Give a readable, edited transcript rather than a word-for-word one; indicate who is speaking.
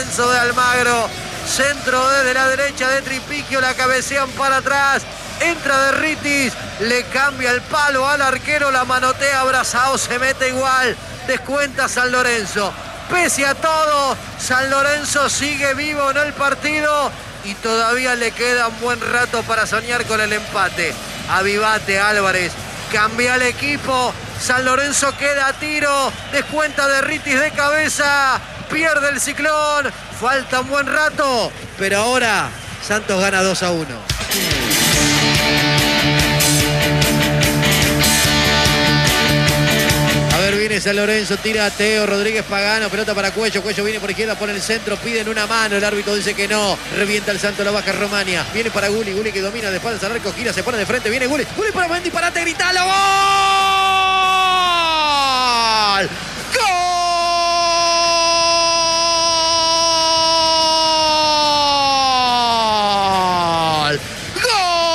Speaker 1: Lorenzo de Almagro. Centro desde la derecha de Tripiquio, la cabecean para atrás. Entra Derritis, le cambia el palo al arquero, la manotea, Brazao se mete igual. Descuenta San Lorenzo. Pese a todo, San Lorenzo sigue vivo en el partido y todavía le queda un buen rato para soñar con el empate. Avivate, Álvarez, cambia el equipo. San Lorenzo queda a tiro, descuenta Derritis de cabeza, pierde el Ciclón. Falta un buen rato, pero ahora Santos gana 2-1. A ver, viene San Lorenzo, tira a Teo, Rodríguez Pagano, pelota para Cuello, Cuello viene por izquierda, pone el centro, piden una mano, el árbitro dice que no, revienta el Santo, la baja Romania, viene para Gulli, Gulli que domina de espaldas al arco, gira, se pone de frente, viene Gulli, Gulli para buen disparate, gritalo, ¡gol!